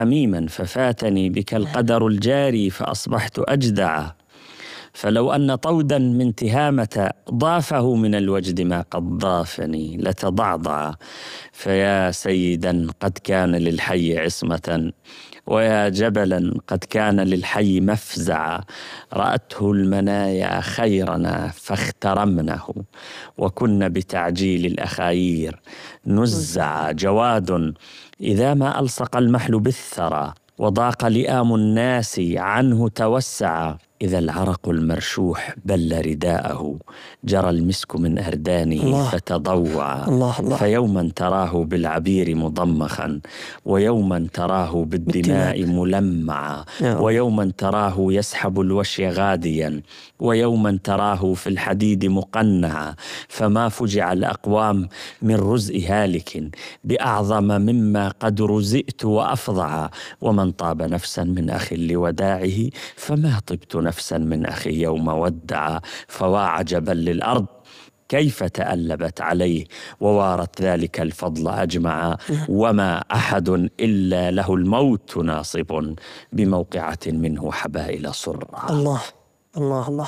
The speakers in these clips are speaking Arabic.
حميما ففاتني بك القدر الجاري فأصبحت أجدع. فلو أن طودا من تهامة ضافه من الوجد ما قد ضافني لتضعضع. فيا سيدا قد كان للحي عصمة ويا جبلا قد كان للحي مفزعا. رأته المنايا خيرنا فاخترمنه وكنا بتعجيل الأخايير نزع. جواد إذا ما ألصق المحل بالثرى وضاق لئام الناس عنه توسع. إذا العرق المرشوح بل رداءه جرى المسك من أردانه فتضوع. فيوما تراه بالعبير مضمخا ويوما تراه بالدماء ملمعا ويوما تراه يسحب الوشي غاديا ويوما تراه في الحديد مقنعا. فما فجع الأقوام من رزء هالك بأعظم مما قد رزئت وأفظع. ومن طاب نفسا من أخ لوداعه فما طبت نفسا من أخي يوم ودع. فوا عجبا للأرض كيف تألبت عليه ووارت ذلك الفضل أجمع. وما أحد إلا له الموت ناصب بموقعة منه حبائل صرع. الله الله الله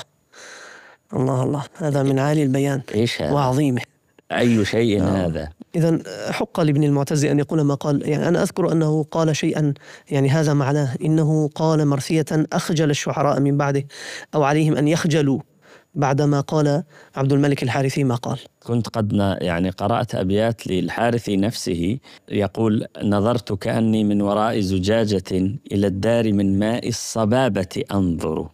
الله الله، هذا من عالي البيان وعظيمه. أي شيء هذا؟ إذن حق لابن المعتز أن يقول ما قال. يعني أنا أذكر أنه قال شيئا يعني هذا معناه، إنه قال مرثية أخجل الشعراء من بعده أو عليهم أن يخجلوا بعدما قال عبد الملك الحارثي ما قال. كنت قد يعني قرأت أبيات للحارثي نفسه يقول: نظرت كأني من وراء زجاجة إلى الدار من ماء الصبابة أنظر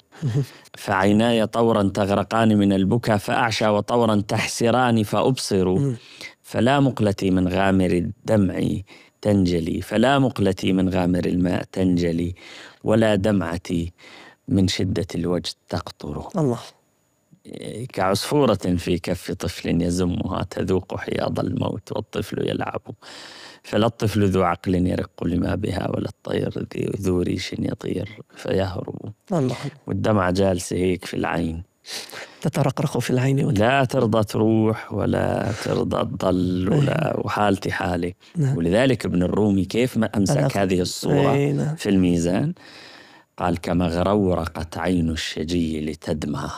فعيناي طورا تغرقان من البكا فأعشى وطورا تحسران فأبصر. فلا مقلتي من غامر الدمع تنجلي فلا مقلتي من غامر الماء تنجلي ولا دمعتي من شدة الوجد تقطر. الله. كعصفورة في كف طفل يزمها تذوق حياض الموت والطفل يلعب. فلا الطفل ذو عقل يرق لما بها ولا الطير ذو ريش يطير فيهرب. الله. والدمع جالسة هيك في العين تترقرق في العين لا ترضى تروح ولا ترضى تضل وحالتي حالي. ولذلك ابن الرومي كيف ما أمسك هذه الصورة في الميزان قال: كما غرورقت عين الشجي لتدمع.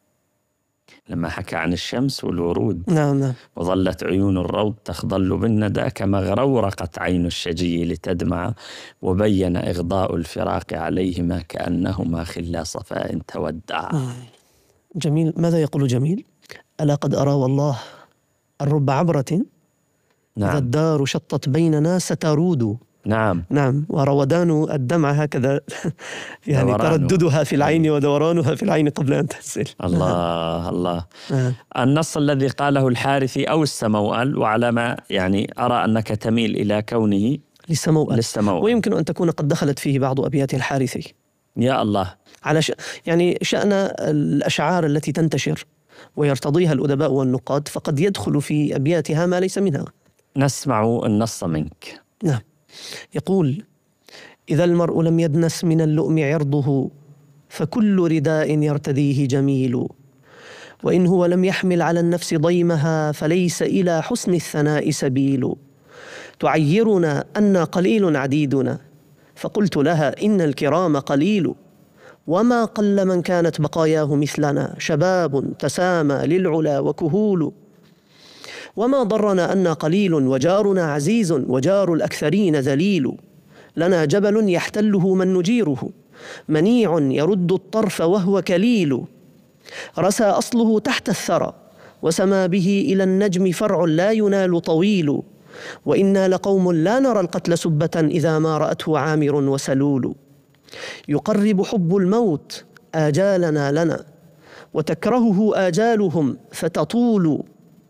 لما حكى عن الشمس والورود وظلت عيون الروض تخضل بالندى كما غرورقت عين الشجي لتدمع. وبين إغضاء الفراق عليهما كأنهما خلا صفاء تودع. جميل. ماذا يقول جميل؟ ألا قد أرى والله الرب عبرة إذا الدار شطت بيننا سترود. نعم وروضان الدمع هكذا يعني ترددها في العين ودورانها في العين قبل أن تنزل. الله. النص الذي قاله الحارثي أو السموأل، وعلى ما يعني أرى أنك تميل إلى كونه للسموأل. ويمكن أن تكون قد دخلت فيه بعض أبيات الحارثي. يا الله. على يعني شأن الأشعار التي تنتشر ويرتضيها الأدباء والنقاد فقد يدخل في أبياتها ما ليس منها. نسمع النص منك. نعم. يقول: إذا المرء لم يدنس من اللؤم عرضه فكل رداء يرتديه جميل. وإن هو لم يحمل على النفس ضيمها فليس إلى حسن الثناء سبيل. تعيرنا أن قليل عديدنا فقلت لها إن الكرام قليل. وما قل من كانت بقاياه مثلنا شباب تسامى للعلا وكهول. وما ضرنا أن قليل وجارنا عزيز وجار الأكثرين ذليل. لنا جبل يحتله من نجيره منيع يرد الطرف وهو كليل. رسى أصله تحت الثرى وسما به إلى النجم فرع لا ينال طويل. وإنا لقوم لا نرى القتل سبة إذا ما رأته عامر وسلول. يقرب حب الموت آجالنا لنا وتكرهه آجالهم فتطول.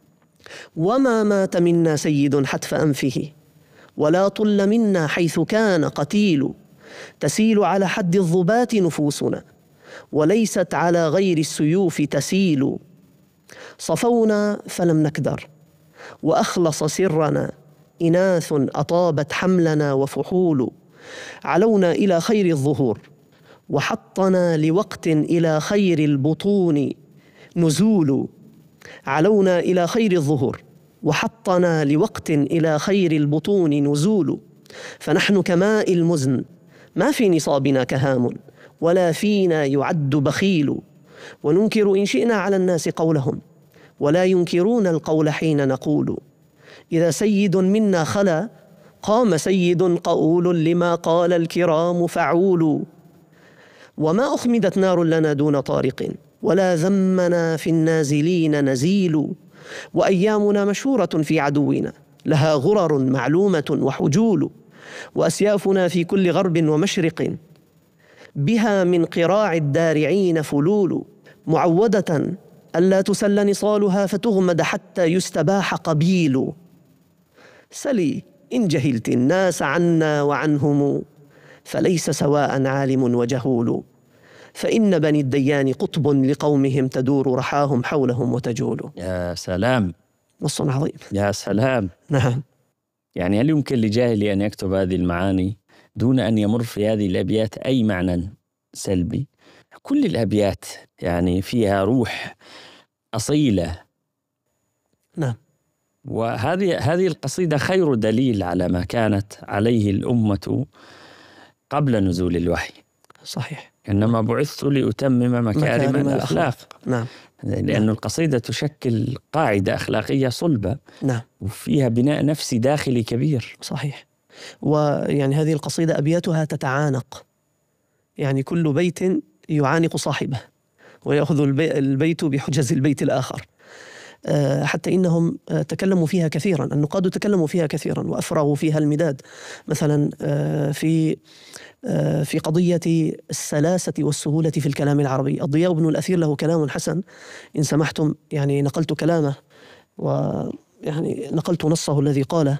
وما مات منا سيد حتف أنفه ولا طل منا حيث كان قتيل. تسيل على حد الضبات نفوسنا وليست على غير السيوف تسيل. صفونا فلم نكدر وأخلص سرنا إناث أطابت حملنا وفحول. علونا إلى خير الظهور وحطنا لوقت إلى خير البطون نزول. علونا إلى خير الظهور وحطنا لوقت إلى خير البطون نزول. فنحن كماء المزن ما في نصابنا كهام، ولا فينا يعد بخيل. وننكر إن شئنا على الناس قولهم، ولا ينكرون القول حين نقول. إذا سيد منا خلا، قام سيد قؤول لما قال الكرام فعول. وما أخمدت نار لنا دون طارق، ولا ذمنا في النازلين نزيل. وأيامنا مشهورة في عدونا، لها غرر معلومة وحجول. وأسيافنا في كل غرب ومشرق، بها من قراع الدارعين فلول. معودة ألا تسل نصالها، فتغمد حتى يستباح قبيل. سلي إن جهلت الناس عنا وعنهم، فليس سواء عالم وجهول. فإن بني الديان قطب لقومهم، تدور رحاهم حولهم وتجول. يا سلام، نص عظيم. يا سلام. نعم. يعني هل يمكن لجاهلي أن يكتب هذه المعاني دون أن يمر في هذه الأبيات أي معنى سلبي؟ كل الأبيات يعني فيها روح أصيلة. نعم. وهذه القصيدة خير دليل على ما كانت عليه الأمة قبل نزول الوحي. صحيح. إنما بعثت لأتمم مكارم الأخلاق. نعم. لأن القصيدة تشكل قاعدة أخلاقية صلبة. نعم. وفيها بناء نفسي داخلي كبير. صحيح. ويعني هذه القصيدة أبياتها تتعانق، يعني كل بيت يعانق صاحبه، ويأخذ البيت بحجز البيت الآخر. حتى إنهم تكلموا فيها كثيرا، النقاد تكلموا فيها كثيرا وأفرغوا فيها المداد. مثلا في قضية السلاسة والسهولة في الكلام العربي، الضياء بن الأثير له كلام حسن، إن سمحتم يعني نقلت كلامه، ويعني نقلت نصه الذي قاله.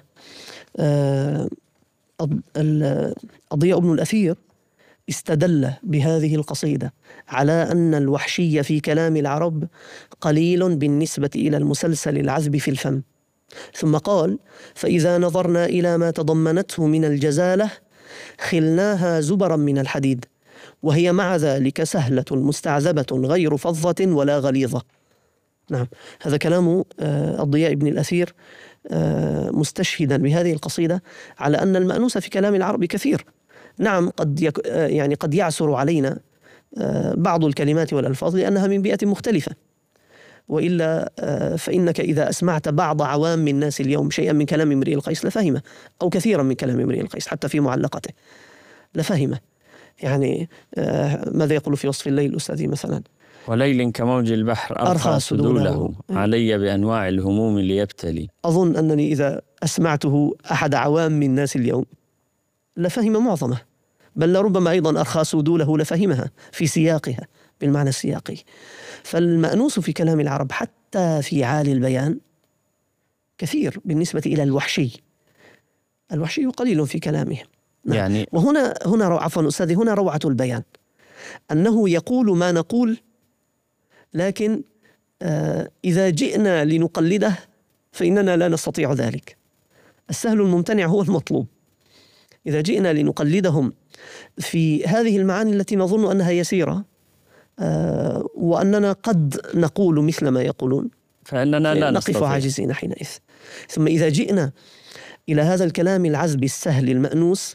الضياء بن الأثير استدل بهذه القصيدة على أن الوحشي في كلام العرب قليل بالنسبة إلى المسلسل العذب في الفم، ثم قال: فإذا نظرنا إلى ما تضمنته من الجزالة خلناها زبرا من الحديد، وهي مع ذلك سهلة مستعذبة غير فظة ولا غليظة. نعم، هذا كلام الضياء بن الأثير مستشهدا بهذه القصيدة على أن المأنوس في كلام العرب كثير. نعم، قد يعسر علينا بعض الكلمات والألفاظ لأنها من بيئة مختلفة، وإلا فإنك إذا أسمعت بعض عوام الناس اليوم شيئا من كلام امرئ القيس لفهمه، أو كثيرا من كلام امرئ القيس حتى في معلقته لفهمه. يعني ماذا يقول في وصف الليل أستاذي مثلا؟ وليل كموج البحر أرخى سدوله، علي بأنواع الهموم ليبتلي. أظن أنني إذا أسمعته أحد عوام الناس اليوم لفهم معظمه، بل لربما أيضا أرخى سدوله لفهمها في سياقها بالمعنى السياقي. فالمأنوس في كلام العرب حتى في عالي البيان كثير بالنسبة إلى الوحشي. الوحشي قليل في كلامه. يعني وهنا عفوا أستاذي، هنا روعة البيان، أنه يقول ما نقول، لكن إذا جئنا لنقلده فإننا لا نستطيع ذلك. السهل الممتنع هو المطلوب. إذا جئنا لنقلدهم في هذه المعاني التي نظن أنها يسيرة وأننا قد نقول مثل ما يقولون، فإننا لا نقف عاجزين حينئذ. ثم إذا جئنا إلى هذا الكلام العذب السهل المأنوس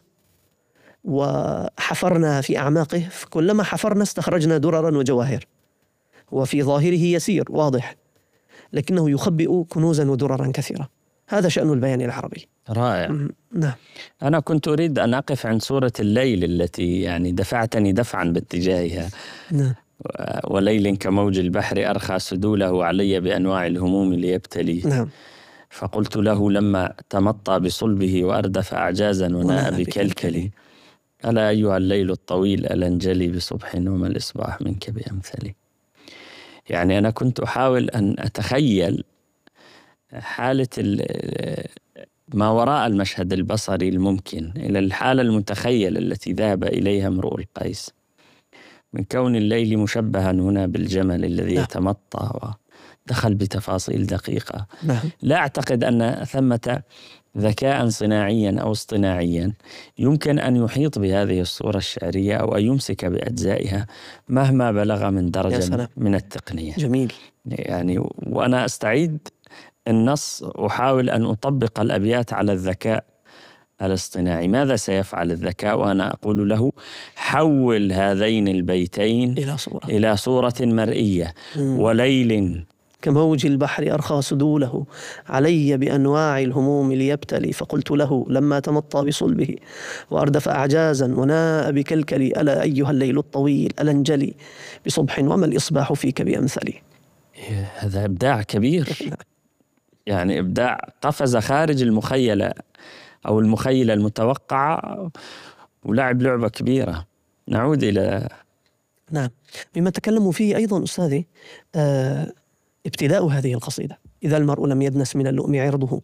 وحفرنا في أعماقه، كلما حفرنا استخرجنا دررا وجواهر، وفي ظاهره يسير واضح، لكنه يخبئ كنوزا ودررا كثيرة. هذا شأن البيان العربي. رائع. نعم. أنا كنت أريد أن أقف عند سورة الليل التي يعني دفعتني دفعا باتجاهها. نعم. وليل كموج البحر أرخى سدوله، علي بأنواع الهموم ليبتلي. نعم. فقلت له لما تمطى بصلبه وأردف أعجازا وناء بكلكلي: ألا أيها الليل الطويل ألا انجلي بصبح، وما الإصباح منك بأمثلي. يعني أنا كنت أحاول أن أتخيل حالة ما وراء المشهد البصري الممكن إلى الحالة المتخيلة التي ذهب إليها امرؤ القيس، من كون الليل مشبها هنا بالجمل الذي يتمطى ودخل بتفاصيل دقيقة. لا أعتقد أن ثمة ذكاء صناعيا أو اصطناعيا يمكن أن يحيط بهذه الصورة الشعرية أو أن يمسك بأجزائها مهما بلغ من درجة من التقنية. جميل. يعني وأنا أستعيد النص، أحاول أن أطبق الأبيات على الذكاء الاصطناعي. ماذا سيفعل الذكاء؟ وأنا أقول له: حول هذين البيتين إلى صورة مرئية. وليل كموج البحر أرخى سدوله، علي بأنواع الهموم ليبتلي، فقلت له لما تمطى بصلبه وأردف أعجازا وناء بكلكلي: ألا أيها الليل الطويل ألا انجلي بصبح وما الإصباح فيك بأمثلي. هذا إبداع كبير، يعني إبداع قفز خارج المخيلة أو المخيلة المتوقعة ولعب لعبة كبيرة. نعود إلى نعم، مما تكلموا فيه أيضا أستاذي ابتداء هذه القصيدة: إذا المرء لم يدنس من اللؤم عرضه.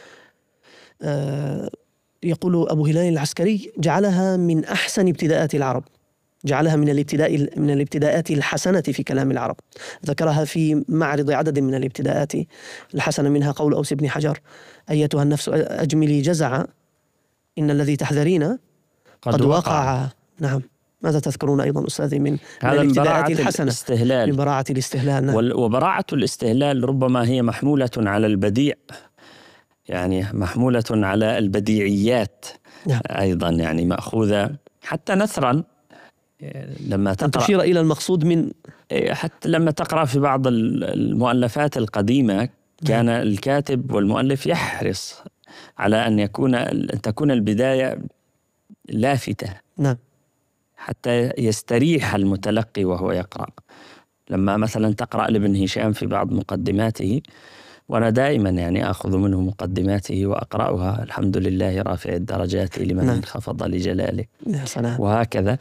يقول أبو هلال العسكري: جعلها من أحسن ابتداءات العرب، جعلها من الابتداءات الحسنة في كلام العرب. ذكرها في معرض عدد من الابتداءات الحسنة، منها قول أوس بن حجر: أيتها النفس أجملي جزع إن الذي تحذرين قد وقع. نعم. ماذا تذكرون أيضا أستاذي من الابتداءات الحسنة؟ الاستهلال، من براعة الاستهلال. نعم. وبراعة الاستهلال ربما هي محمولة على البديع، يعني محمولة على البديعيات. نعم. أيضا يعني مأخوذة حتى نثرا لما تقرأ، تشير إلى المقصود من، حتى لما تقرأ في بعض المؤلفات القديمة كان الكاتب والمؤلف يحرص على أن تكون البداية لافتة. نعم. حتى يستريح المتلقي وهو يقرأ. لما مثلا تقرأ لابن هشام في بعض مقدماته، وأنا دائما يعني أخذ منه مقدماته وأقرأها: الحمد لله رافع الدرجات لمن انخفض لجلاله. يا سلام. وهكذا: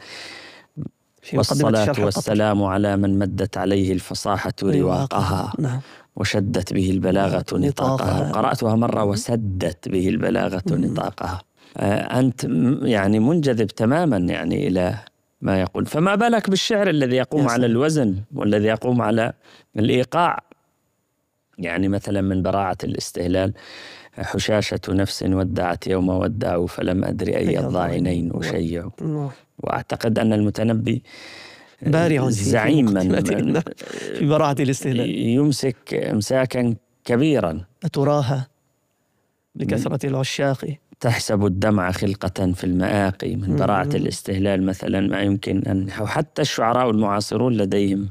والصلاة والسلام على من مدت عليه الفصاحة رواقها. نعم. وشدت به البلاغة نطاقها. قرأتها مرة: وسدت به البلاغة نطاقها. أنت يعني منجذب تماما يعني إلى ما يقول، فما بالك بالشعر الذي يقوم على الوزن والذي يقوم على الإيقاع. يعني مثلا من براعة الاستهلال: حشاشة نفس ودعت يوم ودعوا فلم أدري أي الضاعنين أشيع. وأعتقد أن المتنبي بارع زعيم من في براعة الاستهلال، يمسك إمساكا كبيرا. أتراها بكثرة العشاق تحسب الدمع خلقة في المآقي. من براعة الاستهلال مثلا ما يمكن أن، حتى الشعراء المعاصرون لديهم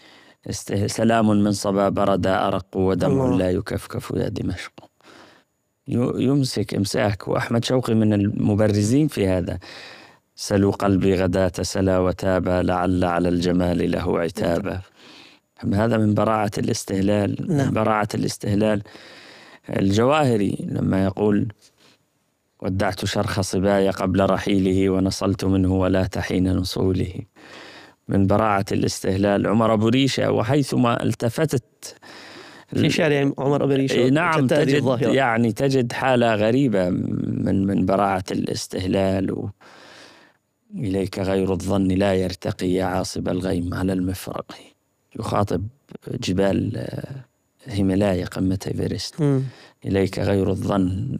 سلام من صبا بردا أرق ودمع لا يكفكف يا دمشق. يمسك إمساك. وأحمد شوقي من المبرزين في هذا: سلوا قلبي غداة سلا وتابا لعل على الجمال له عتابا. هذا من براعة الاستهلال. من براعة الاستهلال الجواهري لما يقول: ودعت شرخ صبايا قبل رحيله ونصلت منه ولا تحين نصوله. من براعة الاستهلال عمر أبو ريشة: وحيثما التفتت في شعر عمر أبو ريشة. نعم، تجد حالة غريبة من براعة الاستهلال. إليك غير الظن لا يرتقي يا عاصب الغيم على المفرق. يخاطب جبال هيمالايا قمة إيفرست: إليك غير الظن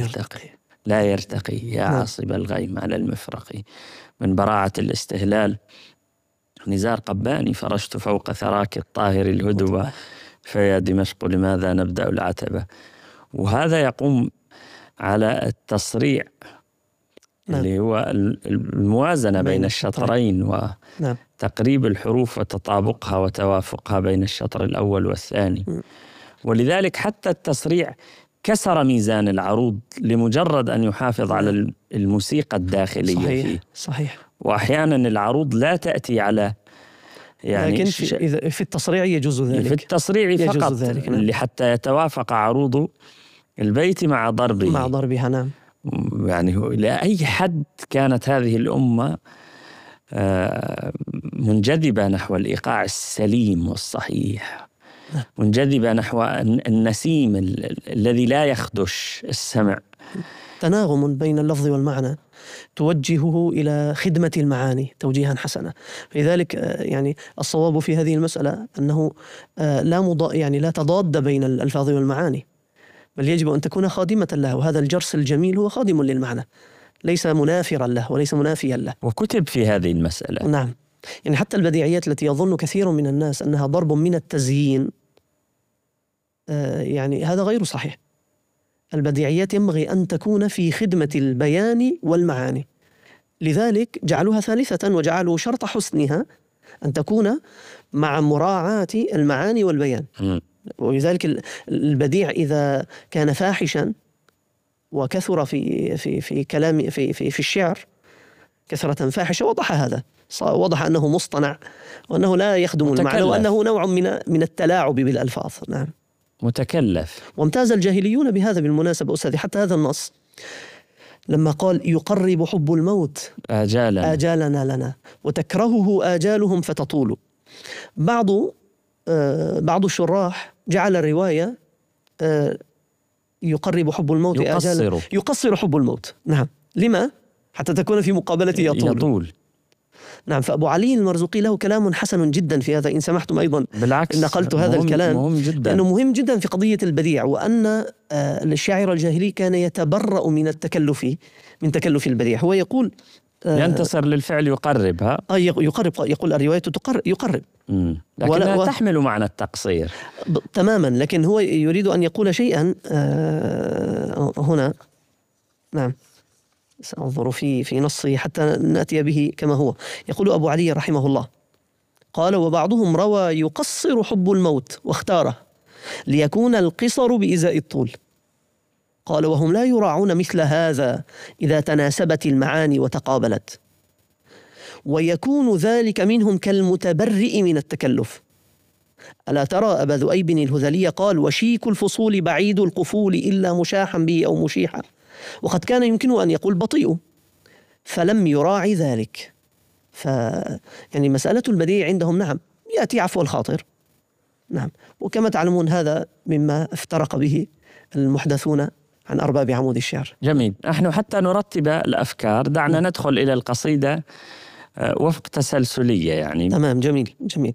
لا يرتقي يا عاصب الغيم على المفرق. من براعة الاستهلال نزار قباني: فرشت فوق ثراك الطاهر الهدوة فيا دمشق لماذا نبدأ العتبة. وهذا يقوم على التصريع اللي هو الموازنة بين الشطرين وتقريب الحروف وتطابقها وتوافقها بين الشطر الأول والثاني. ولذلك حتى التصريع كسر ميزان العروض لمجرد أن يحافظ على الموسيقى الداخلية فيه. صحيح. وأحيانا العروض لا تأتي على يعني، لكن في التصريع يجوز ذلك. في التصريع فقط اللي حتى يتوافق عروض البيت مع ضربها. نعم. يعني لأي حد كانت هذه الأمة منجذبة نحو الإيقاع السليم والصحيح، منجذبة نحو النسيم الذي لا يخدش السمع. تناغم بين اللفظ والمعنى توجهه إلى خدمة المعاني توجيها حسنا. لذلك يعني الصواب في هذه المسألة أنه لا تضاد بين الألفاظ والمعاني، بل يجب أن تكون خادمة له. وهذا الجرس الجميل هو خادم للمعنى، ليس منافرا له وليس منافيا له. وكتب في هذه المسألة. نعم. يعني حتى البديعيات التي يظن كثير من الناس أنها ضرب من التزيين، يعني هذا غير صحيح. البديعيات ينبغي أن تكون في خدمة البيان والمعاني، لذلك جعلوها ثالثة وجعلوا شرط حسنها أن تكون مع مراعاة المعاني والبيان. ولذلك البديع إذا كان فاحشا وكثر في كلام في الشعر كثرة فاحشة وضح هذا، وضح أنه مصطنع وأنه لا يخدم المعنى وأنه نوع من التلاعب بالألفاظ. نعم، متكلف. وامتاز الجاهليون بهذا بالمناسبة أستاذي، حتى هذا النص لما قال يقرب حب الموت آجالنا لنا وتكرهه آجالهم فتطول. بعض الشراح جعل الرواية يقرب حب الموت آجالنا، يقصر حب الموت. نعم، لما؟ حتى تكون في مقابلته يطول. نعم، فأبو علي المرزوقي له كلام حسن جدا في هذا، إن سمحتم أيضا بالعكس نقلت هذا الكلام مهم جدا، لأنه مهم جدا في قضية البديع، وأن الشاعر الجاهلي كان يتبرأ من تكلف البديع. هو يقول ينتصر للفعل يقربها، يقرب، يقول الرواية يقرب لكنها تحمل معنى التقصير تماما، لكن هو يريد أن يقول شيئا هنا. نعم، سأنظر في نصه حتى نأتي به كما هو. يقول أبو علي رحمه الله قال: وبعضهم روى يقصر حب الموت واختاره ليكون القصر بإزاء الطول. قال: وهم لا يراعون مثل هذا إذا تناسبت المعاني وتقابلت، ويكون ذلك منهم كالمتبرئ من التكلف. ألا ترى أبا ذؤيب الهذلي قال: وشيك الفصول بعيد القفول إلا مشاحا به أو مشيحا، وقد كان يمكنه أن يقول بطيء فلم يراعي ذلك. يعني مسألة البديع عندهم نعم يأتي عفو الخاطر. نعم، وكما تعلمون هذا مما افترق به المحدثون عن أرباب عمود الشعر. جميل. نحن حتى نرتب الأفكار دعنا ندخل إلى القصيدة وفق تسلسلية يعني. تمام، جميل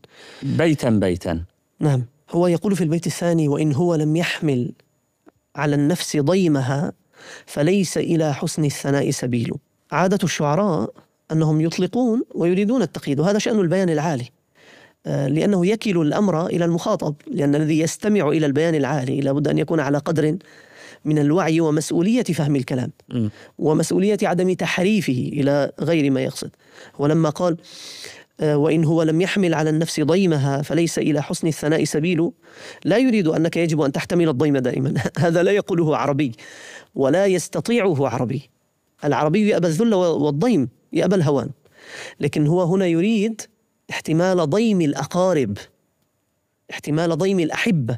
بيتا. نعم، هو يقول في البيت الثاني: وإن هو لم يحمل على النفس ضيمها فليس إلى حسن الثناء سبيل. عادة الشعراء أنهم يطلقون ويريدون التقييد، وهذا شأن البيان العالي، لأنه يكل الأمر إلى المخاطب، لأن الذي يستمع إلى البيان العالي لابد أن يكون على قدر من الوعي ومسؤولية فهم الكلام ومسؤولية عدم تحريفه إلى غير ما يقصد. ولما قال: وإن هو لم يحمل على النفس ضيمها فليس إلى حسن الثناء سبيل، لا يريد أنك يجب أن تحتمل الضيم دائما هذا لا يقوله عربي ولا يستطيعه عربي. العربي يأبى الذل والضيم، يأبى الهوان، لكن هو هنا يريد احتمال ضيم الأقارب، احتمال ضيم الأحبة،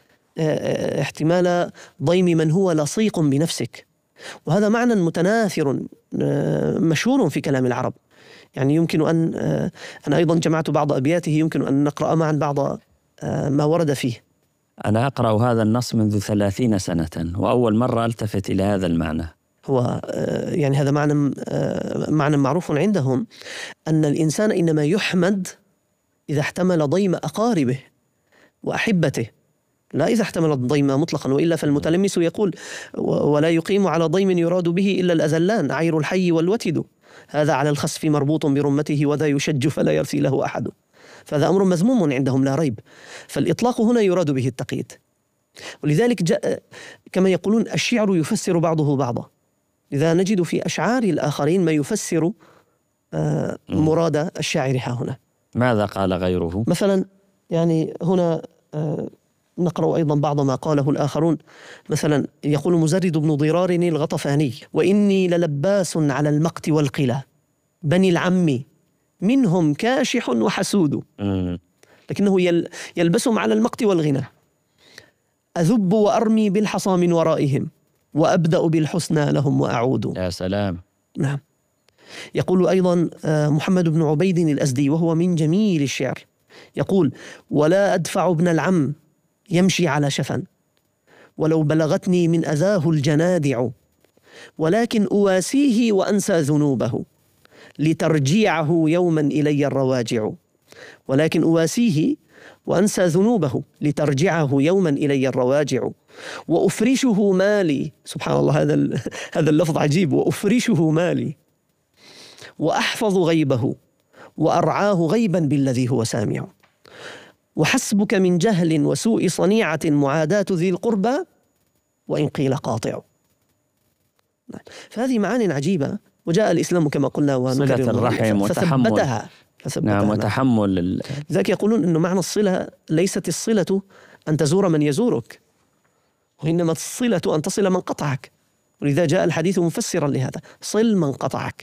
احتمال ضيم من هو لصيق بنفسك. وهذا معنى متناثر مشهور في كلام العرب. يعني يمكن أنا أيضا جمعت بعض أبياته، يمكن أن نقرأ معا بعض ما ورد فيه. أنا أقرأ هذا النص منذ 30 سنة وأول مرة ألتفت إلى هذا المعنى. هو يعني هذا معنى معروف عندهم، أن الإنسان إنما يحمد إذا احتمل ضيم أقاربه وأحبته، لا إذا احتمل الضيم مطلقا، وإلا فالمتلمس يقول: ولا يقيم على ضيم يراد به إلا الأذلان عير الحي والوتد، هذا على الخسف مربوط برمته وذا يشج فلا يرثي له أحد. فهذا أمر مذموم عندهم لا ريب، فالإطلاق هنا يراد به التقييد. ولذلك جاء كما يقولون الشعر يفسر بعضه بعضا، لذا نجد في أشعار الآخرين ما يفسر مراد الشاعر ها هنا. ماذا قال غيره؟ مثلا يعني هنا نقرأ أيضا بعض ما قاله الآخرون. مثلا يقول مزرد بن ضرار الغطفاني: وإني للباس على المقت والقلى بني العم منهم كاشح وحسود. لكنه يلبسهم على المقت والغنى. أذب وأرمي بالحصى من ورائهم وأبدأ بالحسنى لهم وأعود. يا سلام. نعم. يقول أيضا محمد بن عبيد الأزدي وهو من جميل الشعر، يقول: ولا أدفع ابن العم يمشي على شفا ولو بلغتني من أذاه الجنادع، ولكن أواسيه وأنسى ذنوبه لترجيعه يوما إلي الرواجع. ولكن أواسيه وأنسى ذنوبه لترجعه يوما إلي الرواجع، وأفرشه مالي. سبحان الله، هذا اللفظ عجيب. وأفرشه مالي وأحفظ غيبه وأرعاه غيبا بالذي هو سامع. وحسبك من جهل وسوء صنيعة معاداة ذي القربى وإن قيل قاطع. فهذه معاني عجيبة، وجاء الإسلام كما قلنا صلة الرحم فثبتها. نعم، وتحمل. لذلك يقولون أنه معنى الصلة ليست الصلة أن تزور من يزورك، وإنما الصلة أن تصل من قطعك، ولذا جاء الحديث مفسرا لهذا: صل من قطعك.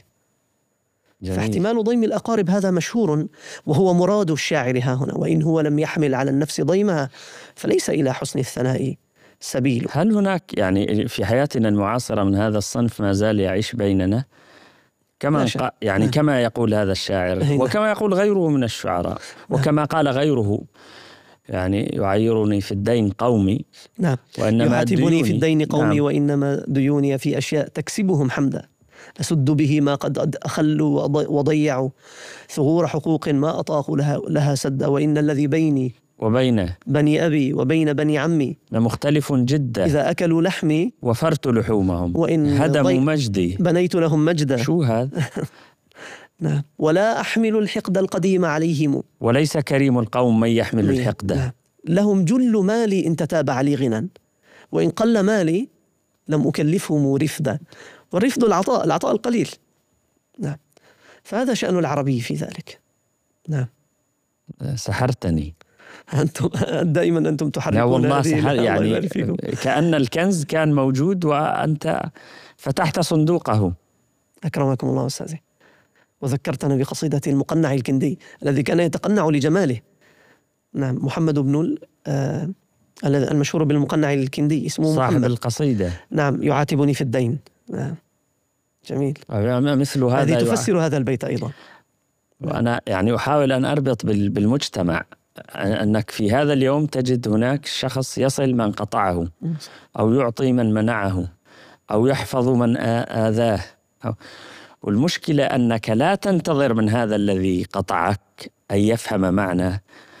جميل. فاحتمال ضيم الأقارب هذا مشهور، وهو مراد الشاعر ها هنا: وإن هو لم يحمل على النفس ضيمها فليس إلى حسن الثناء سبيل. هل هناك يعني في حياتنا المعاصرة من هذا الصنف ما زال يعيش بيننا كما يعني كما يقول هذا الشاعر وكما يقول غيره من الشعراء، وكما قال غيره يعني: يعيرني في الدين قومي، نعم، يعاتبني في الدين قومي، نعم، وإنما ديوني في أشياء تكسبهم حمدا، أسد به ما قد أخلوا وضيعوا، ثغور حقوق ما أطاقوا لها سدا، وإن الذي بيني وبين بني أبي وبين بني عمي مختلف جدا، إذا أكلوا لحمي وفرت لحومهم، وإن هدموا مجدي بنيت لهم مجدا. شو هذا؟ نعم. ولا أحمل الحقد القديم عليهم، وليس كريم القوم من يحمل الحقد. نعم. لهم جل مالي إن تتابع لي غنى، وإن قل مالي لم أكلفهم رفدا. والرفد العطاء القليل. نعم. فهذا شأن العربي في ذلك. نعم. سحرتني. أنتم دائما أنتم تحركون. لا والله سحر، يعني كأن الكنز كان موجود وأنت فتحت صندوقه. أكرمكم الله أستاذي. وذكرتنا بقصيدة المقنع الكندي الذي كان يتقنع لجماله. نعم، محمد بن المشهور بالمقنع الكندي، اسمه صاحب محمد القصيدة. نعم، يعاتبني في الدين. نعم. جميل. مثل هذا هذه تفسر هذا البيت أيضا. وأنا يعني أحاول أن أربط بالمجتمع، أنك في هذا اليوم تجد هناك شخص يصل من قطعه، أو يعطي من منعه، أو يحفظ من آذاه. والمشكلة أنك لا تنتظر من هذا الذي قطعك أن يفهم معنى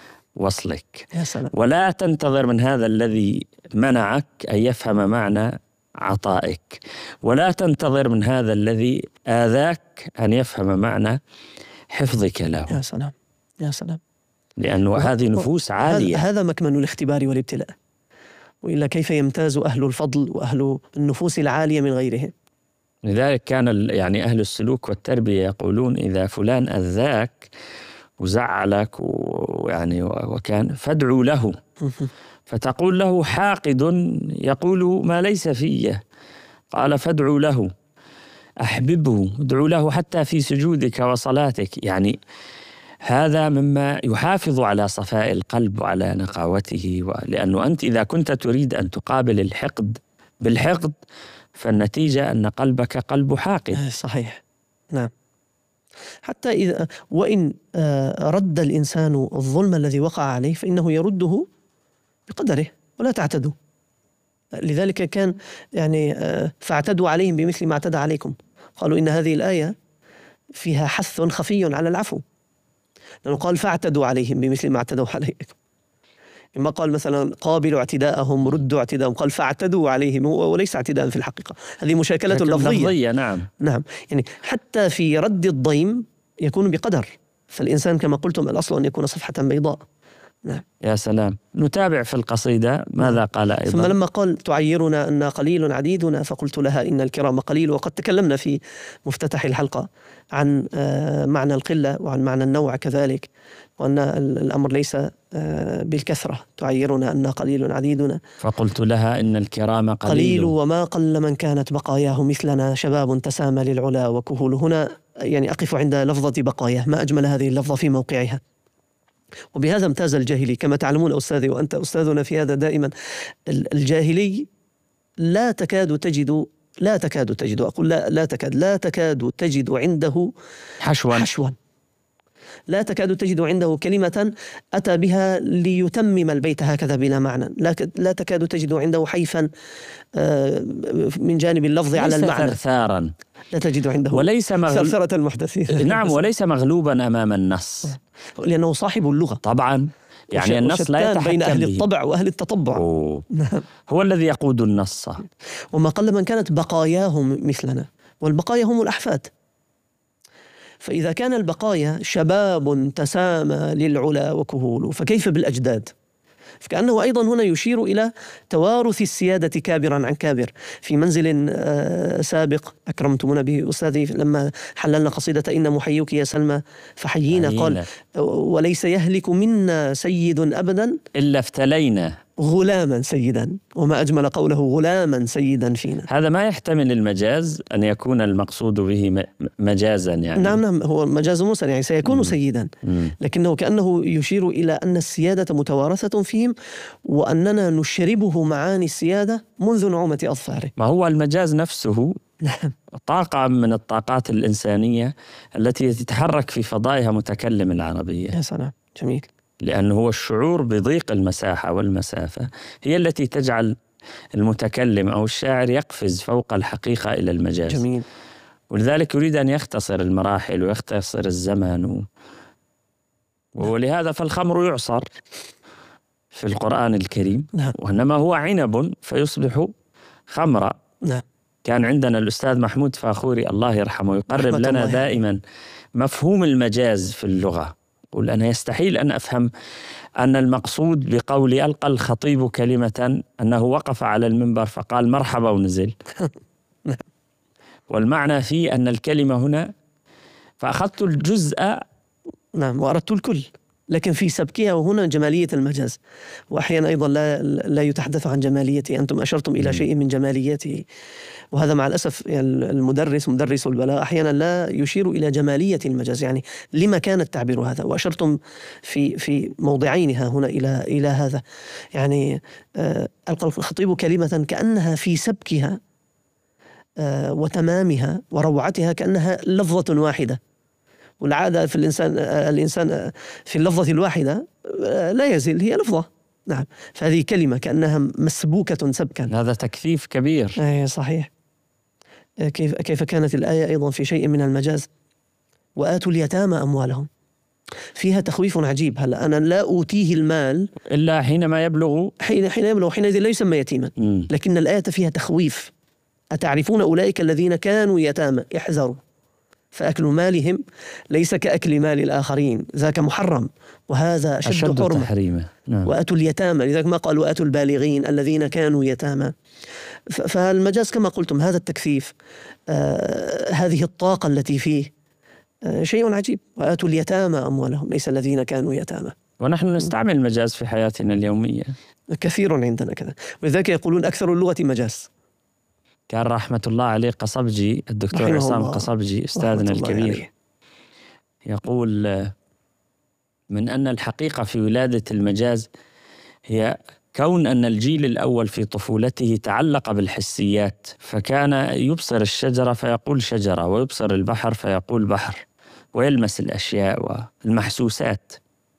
وصلك، يا سلام. ولا تنتظر من هذا الذي منعك أن يفهم معنى عطائك، ولا تنتظر من هذا الذي آذاك أن يفهم معنى حفظك له. يا سلام، يا سلام. لأنه هذه نفوس عالية. هذا مكمن الاختبار والابتلاء، وإلا كيف يمتاز أهل الفضل وأهل النفوس العالية من غيرهم؟ لذلك كان يعني أهل السلوك والتربية يقولون: إذا فلان أذاك وزعلك ويعني وكان فادعوا له، فتقول له: حاقد يقول ما ليس فيه. قال: فادعوا له، أحببه، ادعوا له حتى في سجودك وصلاتك. يعني هذا مما يحافظ على صفاء القلب وعلى نقاوته، لأنه أنت إذا كنت تريد أن تقابل الحقد بالحقد فالنتيجة أن قلبك قلب حاقد. صحيح. نعم. حتى إذا وإن رد الإنسان الظلم الذي وقع عليه فإنه يرده بقدره، ولا تعتدوا. لذلك كان يعني فاعتدوا عليهم بمثل ما اعتدى عليكم. قالوا إن هذه الآية فيها حث خفي على العفو، لأنه قال: فاعتدوا عليهم بمثل ما اعتدوا عليكم. إما قال مثلا: قابلوا اعتداءهم، ردوا اعتداءهم، قال: فاعتدوا عليهم، وليس اعتداء في الحقيقة. هذه مشاكلة لفظية. نعم. نعم، يعني حتى في رد الضيم يكون بقدر، فالإنسان كما قلتم الأصل أن يكون صفحة بيضاء. نعم. يا سلام. نتابع في القصيدة ماذا قال أيضا. ثم لما قال: تعيرنا أن قليل عديدنا، فقلت لها: إن الكرام قليل. وقد تكلمنا في مفتتح الحلقة عن معنى القلة وعن معنى النوع كذلك، وأن الأمر ليس بالكثرة. تعيرنا أن قليل عديدنا، فقلت لها: إن الكرام قليل، وما قل من كانت بقاياه مثلنا، شباب تسامى للعلا وكهول. هنا يعني أقف عند لفظة بقايا، ما أجمل هذه اللفظة في موقعها. وبهذا امتاز الجاهلي كما تعلمون أستاذي، وأنت أستاذنا في هذا دائما. الجاهلي لا تكاد تجد أقول لا تكاد تجد عنده حشوا. لا تكاد تجد عنده كلمة أتى بها ليتمم البيت هكذا بلا معنى. لا تكاد تجد عنده حيفا من جانب اللفظ على المعنى. ثرثارا لا تجد عنده، وليس ثرثرة المحدثين. نعم، وليس مغلوبا أمام النص، لأنه صاحب اللغة طبعا. يعني النص لا يتحكم بين أهل به. الطبع وأهل التطبع. هو الذي يقود النص. وما قل من كانت بقاياهم مثلنا، والبقايا هم الأحفاد. فإذا كان البقايا شباب تسامى للعلا وكهول، فكيف بالأجداد؟ فكأنه أيضا هنا يشير إلى توارث السيادة كابرا عن كابر في منزل سابق أكرمتمونا به أستاذي لما حللنا قصيدة إن محيوك يا سلمى فحيينا. قال وليس يهلك منا سيد أبدا إلا افتلينا غلاما سيدا، وما أجمل قوله غلاما سيدا فينا. هذا ما يحتمل المجاز أن يكون المقصود به مجازا يعني. نعم هو مجاز موسى يعني سيكون سيدا، لكنه كأنه يشير إلى أن السيادة متوارثة فيهم وأننا نشربه معاني السيادة منذ نعومة أظفاره. ما هو المجاز نفسه طاقة من الطاقات الإنسانية التي تتحرك في فضائها متكلم العربية. يا سلام جميل. لأنه هو الشعور بضيق المساحة والمسافة هي التي تجعل المتكلم أو الشاعر يقفز فوق الحقيقة إلى المجاز. جميل. ولذلك يريد أن يختصر المراحل ويختصر الزمن ولهذا فالخمر يعصر في القرآن الكريم، وإنما هو عنب فيصبح خمرا. كان عندنا الأستاذ محمود فاخوري الله يرحمه يقرب لنا دائما مفهوم المجاز في اللغة. قل أنا يستحيل أن أفهم أن المقصود بقول ألقى الخطيب كلمة أنه وقف على المنبر فقال مرحبا ونزل. والمعنى فيه أن الكلمة هنا فأخذت الجزء وأردت الكل، لكن في سبكها وهنا جمالية المجاز، وأحيانا أيضا لا يتحدث عن جماليته. أنتم أشرتم إلى شيء من جماليته، وهذا مع الأسف يعني مدرس البلاغة أحيانا لا يشير إلى جمالية المجاز، يعني لما كان التعبير هذا، وأشرتم في موضعينها هنا إلى هذا. يعني ألقى الخطيب كلمة كأنها في سبكها وتمامها وروعتها كأنها لفظة واحدة، والعادة في الإنسان في اللفظة الواحدة لا يزل هي لفظة. نعم، فهذه كلمة كأنها مسبوكة سبكا. هذا تكثيف كبير. صحيح. كيف كانت الآية أيضا في شيء من المجاز وآتوا اليتامى أموالهم، فيها تخويف عجيب. هلا أنا لا أوتيه المال إلا حينما يبلغ حينئذ لا يسمى يتيما، لكن الآية فيها تخويف. أتعرفون أولئك الذين كانوا يتامى احذروا فأكل مالهم ليس كأكل مال الآخرين ذاك محرم وهذا أشد تحريما. وآتوا اليتامى، لذلك ما قالوا آتوا البالغين الذين كانوا يتامى. فالمجاز كما قلتم هذا التكثيف، هذه الطاقة التي فيه شيء عجيب. وآتوا اليتامى أموالهم ليس الذين كانوا يتامى. ونحن نستعمل المجاز في حياتنا اليومية كثير عندنا كذا، ولذلك يقولون أكثر اللغة مجاز. كان رحمة الله عليه قصبجي، الدكتور عصام قصبجي أستاذنا الكبير، يقول من أن الحقيقة في ولادة المجاز هي كون أن الجيل الأول في طفولته تعلق بالحسيات، فكان يبصر الشجرة فيقول شجرة، ويبصر البحر فيقول بحر، ويلمس الأشياء والمحسوسات.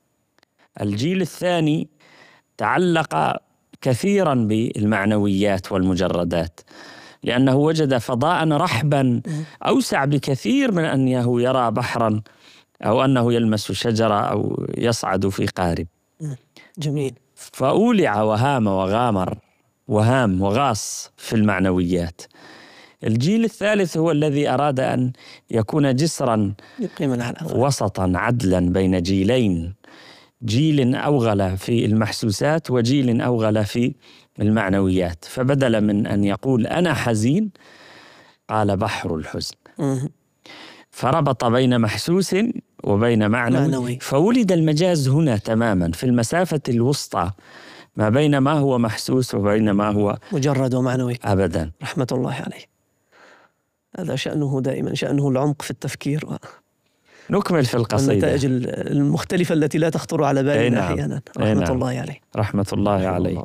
الجيل الثاني تعلق كثيرا بالمعنويات والمجردات، لأنه وجد فضاء رحبا أوسع بكثير من أنه يرى بحرا أو أنه يلمس شجرة أو يصعد في قارب. جميل. فأولع وهام وغامر وهام وغاص في المعنويات. الجيل الثالث هو الذي أراد أن يكون جسرا وسطا عدلا بين جيلين، جيل أوغل في المحسوسات وجيل أوغل في المعنويات، فبدل من أن يقول أنا حزين قال بحر الحزن، فربط بين محسوس وبين معنوي. فولد المجاز هنا تماما في المسافة الوسطى ما بين ما هو محسوس وبين ما هو مجرد ومعنوي. أبدا. رحمة الله عليه. هذا شأنه دائما، شأنه العمق في التفكير نكمل في القصيدة النتائج المختلفة التي لا تخطر على بالنا أحيانا. رحمة الله عليه. رحمة الله عليه.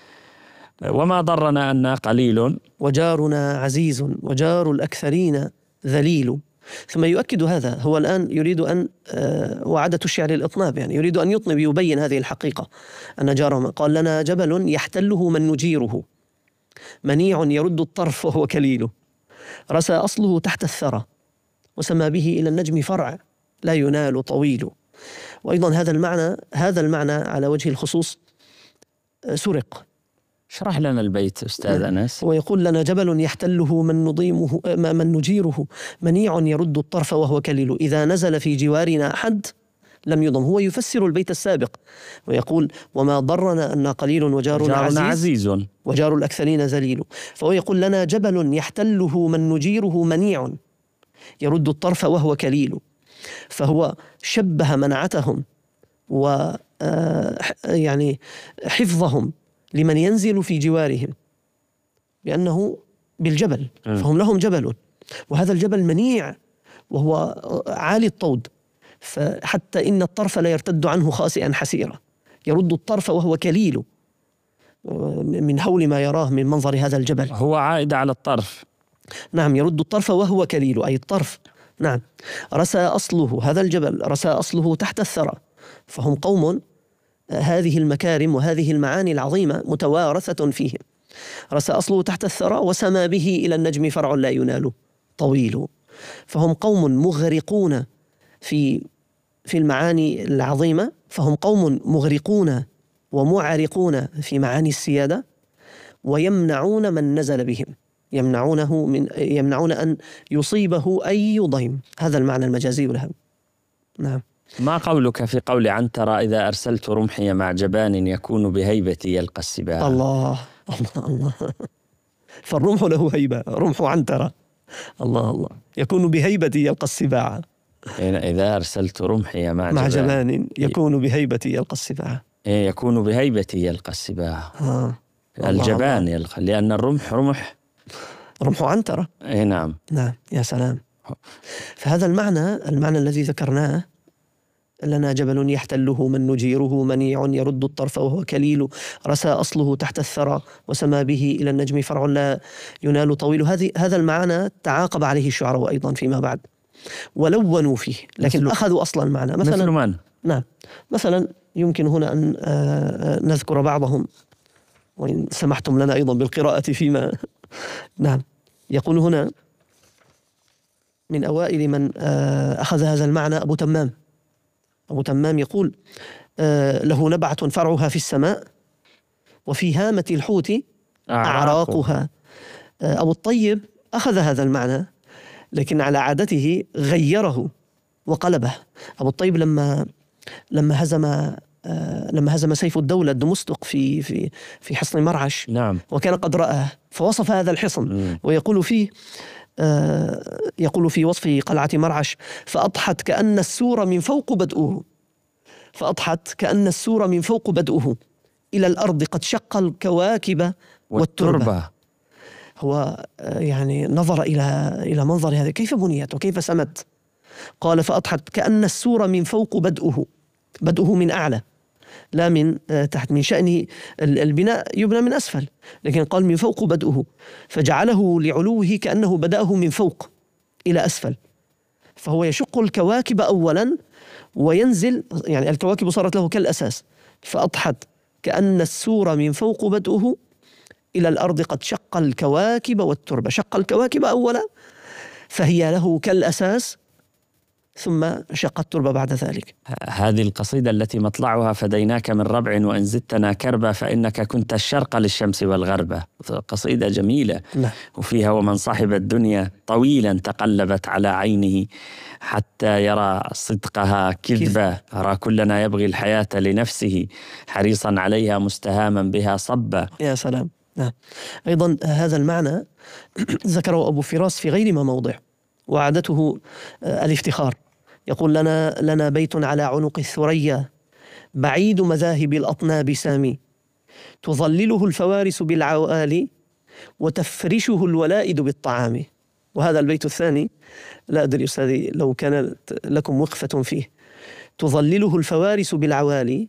وما ضرنا أن قليل وجارنا عزيز وجار الأكثرين ذليل. ثم يؤكد هذا، هو الآن يريد أن وعادة الشعر الإطناب، يعني يريد أن يطنب يبين هذه الحقيقة أن جارهم قال لنا جبل يحتله من نجيره، منيع يرد الطرف وهو كليل، رسى أصله تحت الثرى وسمى به إلى النجم فرع لا ينال طويل. وأيضا هذا المعنى على وجه الخصوص سرق. اشرح لنا البيت أستاذ أنس. ويقول لنا جبل يحتله من نجيره، منيع يرد الطرف وهو كليل، إذا نزل في جوارنا أحد لم يضم. هو يفسر البيت السابق ويقول وما ضرنا أن قليل وجارنا عزيز وجار الأكثرين ذليل. فهو يقول لنا جبل يحتله من نجيره منيع يرد الطرف وهو كليل. فهو شبه منعتهم و يعني حفظهم لمن ينزل في جوارهم بأنه بالجبل، فهم لهم جبل، وهذا الجبل منيع وهو عالي الطود، فحتى إن الطرف لا يرتد عنه خاسئا حسيرا، يرد الطرف وهو كليل من هول ما يراه من منظر هذا الجبل. هو عائد على الطرف. نعم، يرد الطرف وهو كليل أي الطرف. نعم. رسى أصله هذا الجبل، رسى أصله تحت الثرى، فهم قوم هذه المكارم وهذه المعاني العظيمة متوارثة فيهم. رسى أصله تحت الثرى وسما به إلى النجم فرع لا ينال طويل. فهم قوم مغرقون في المعاني العظيمة، فهم قوم مغرقون ومعرقون في معاني السيادة، ويمنعون من نزل بهم، يمنعون أن يصيبه أي ضيم. هذا المعنى المجازي له. نعم. ما قولك في قول عنترة إذا أرسلت رمحي مع جبان يكون بهيبتي يلقى السباع؟ الله الله الله. فالرمح له هيبة، رمح عنترة. الله الله. يكون بهيبتي يلقى السباع. إذا أرسلت رمحي مع جبان يكون بهيبتي يلقى السباع. يكون بهيبتي يلقى السباع. الجبان يلقى، لأن الرمح رمح عنترة. نعم. نعم. يا سلام. فهذا المعنى الذي ذكرناه، لنا جبل يحتله من نجيره منيع يرد الطرف وهو كليل، رسى أصله تحت الثرى وسما به إلى النجم فرع لا ينال طويل. هذا المعنى تعاقب عليه الشعراء أيضا فيما بعد ولونوا فيه، لكن أخذوا أصل المعنى. مثل من؟ نعم. مثلا يمكن هنا أن نذكر بعضهم، وإن سمحتم لنا أيضا بالقراءة فيما نعم. يقول هنا من أوائل من أخذ هذا المعنى أبو تمام يقول له نبعة فرعها في السماء وفي هامة الحوت أعراقها. أبو الطيب أخذ هذا المعنى لكن على عادته غيره وقلبه. أبو الطيب لما هزم سيف الدولة دمشق في حصن مرعش، نعم، وكان قد رآه، فوصف هذا الحصن ويقول فيه يقول في وصف قلعة مرعش فأضحت كأن السور من فوق بدؤه إلى الأرض قد شق الكواكب والتربة. هو يعني نظر إلى منظر هذا كيف بنيت وكيف سمت. قال فأضحت كأن السور من فوق بدؤه من أعلى لا من تحت، من شأنه البناء يبنى من أسفل، لكن قال من فوق بدؤه، فجعله لعلوه كأنه بدأه من فوق إلى أسفل، فهو يشق الكواكب أولا وينزل، يعني الكواكب صارت له كالأساس. فأضحت كأن السور من فوق بدؤه إلى الأرض قد شق الكواكب والتربة. شق الكواكب أولا فهي له كالأساس، ثم شق التربة بعد ذلك. هذه القصيدة التي مطلعها فديناك من ربع وإن زدتنا كربا فإنك كنت الشرق للشمس والغربة، قصيدة جميلة. وفيها ومن صاحب الدنيا طويلا تقلبت على عينه حتى يرى صدقها كذبة، أرى كلنا يبغي الحياة لنفسه حريصا عليها مستهاما بها صبا. يا سلام. نعم. أيضا هذا المعنى ذكره أبو فراس في غير ما موضع، وعادته الافتخار. يقول لنا بيت على عنق الثريا بعيد مذاهب الأطناب سامي تظلله الفوارس بالعوالي وتفرشه الولائد بالطعام. وهذا البيت الثاني لا أدري أستاذي لو كان لكم وقفة فيه. تظلله الفوارس بالعوالي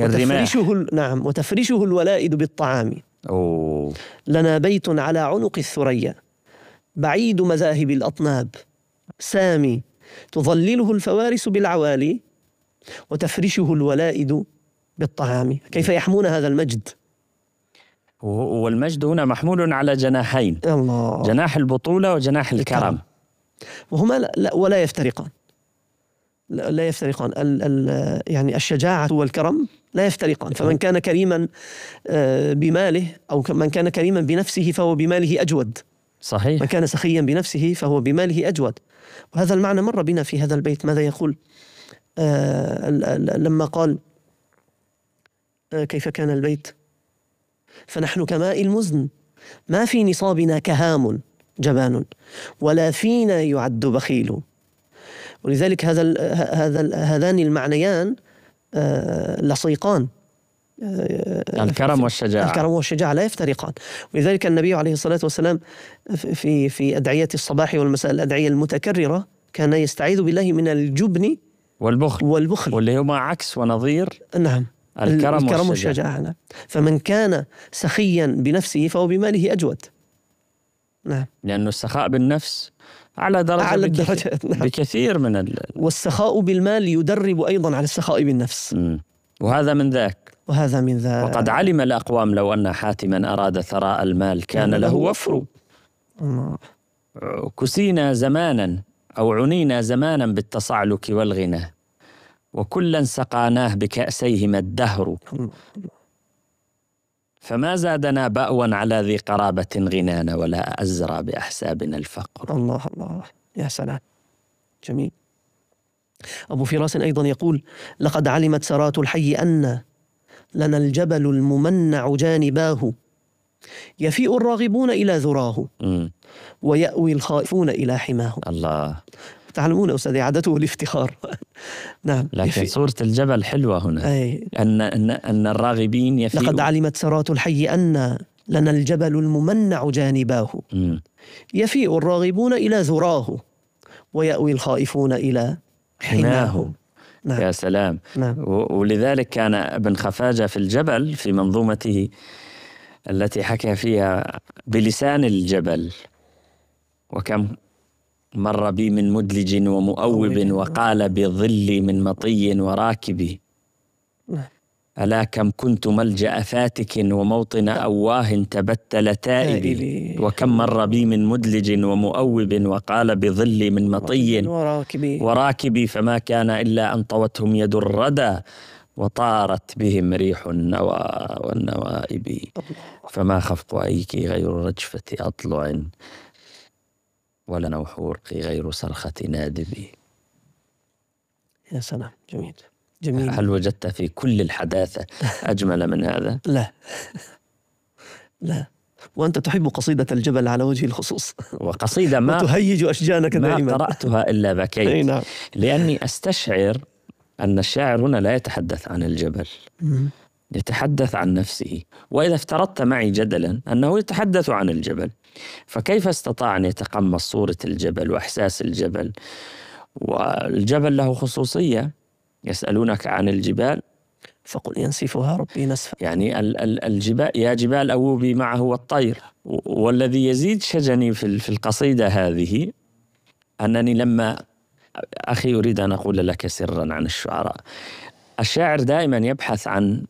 وتفرشه الولائد بالطعام. لنا بيت على عنق الثريا بعيد مذاهب الأطناب سامي تظلله الفوارس بالعوالي وتفرشه الولائد بالطعام. كيف يحمون هذا المجد؟ والمجد هنا محمول على جناحين، الله. جناح البطولة وجناح الكرم، وهما ولا يفترقان. لا يفترقان. يعني الشجاعة والكرم لا يفترقان. فمن كان كريما بماله أو من كان كريما بنفسه فهو بماله أجود. صحيح. من كان سخيا بنفسه فهو بماله أجود. وهذا المعنى مر بنا في هذا البيت. ماذا يقول؟ لما قال كيف كان البيت؟ فنحن كماء المزن ما في نصابنا كهام جبان ولا فينا يعد بخيل. ولذلك هذان المعنيان لصيقان، الكرم والشجاعة. الكرم والشجاعة لا يفترقان. ولذلك النبي عليه الصلاة والسلام في أدعية الصباح والمساء، الأدعية المتكررة، كان يستعيذ بالله من الجبن والبخل واللي هما عكس ونظير نعم الكرم والشجاعة. نعم. فمن كان سخيا بنفسه فهو بماله أجود. نعم. لأنه السخاء بالنفس أعلى درجة نعم. بكثير من والسخاء بالمال يدرب أيضا على السخاء بالنفس. وهذا من ذاك. وقد علم الأقوام لو أن حاتما أراد ثراء المال كان له وفر. كسينا زمانا أو عنينا زمانا بالتصعلك والغنى، وكلا سقاناه بكأسيهما الدهر، فما زادنا بأوا على ذي قرابة غنانا، ولا أزرى بأحسابنا الفقر. الله الله، يا سلام، جميل. أبو فراس أيضا يقول: لقد علمت سرات الحي أن لنا الجبل الممنع جانباه، يفيء الراغبون إلى ذراه ويأوي الخائفون إلى حماه. الله. تعلمون أستاذي عادته الافتخار. نعم. لكن صورة الجبل حلوة هنا. أن الراغبين يفيء. لقد علمت سرات الحي أن لنا الجبل الممنع جانباه، يفيء الراغبون إلى ذراه ويأوي الخائفون إلى حماه. نعم. يا سلام. نعم. ولذلك كان ابن خفاجة في الجبل في منظومته التي حكى فيها بلسان الجبل: وكم مر بي من مدلج ومؤوب، وقال بظلي من مطي وراكب، ألا كم كنت ملجأ فاتك وموطن أواه تبتل تائب، وكم مر بي من مدلج ومؤوب، وقال بظلي من مطي وراكب، فما كان إلا أن طوتهم يد الردى وطارت بهم ريح النوى والنوائب، فما خفق أيك غير رجفة أضلع، ولا نوح ورقي غير صرخة نادب. يا سلام، جميل جميل. هل وجدت في كل الحداثة أجمل من هذا؟ لا. وأنت تحب قصيدة الجبل على وجه الخصوص، وقصيدة ما تهيج أشجانك دائما. ما قرأتها إلا بكيت. نعم. لأني أستشعر أن الشاعر هنا لا يتحدث عن الجبل، يتحدث عن نفسه. وإذا افترضت معي جدلا أنه يتحدث عن الجبل، فكيف استطاع أن يتقمص صورة الجبل وإحساس الجبل؟ والجبل له خصوصية. يسألونك عن الجبال فقل ينسفها ربي نسفا. يعني الجبال، يا جبال أوبي معه والطير. والذي يزيد شجني في القصيدة هذه أنني لما أخي أريد أن أقول لك سرا عن الشعراء. الشاعر دائما يبحث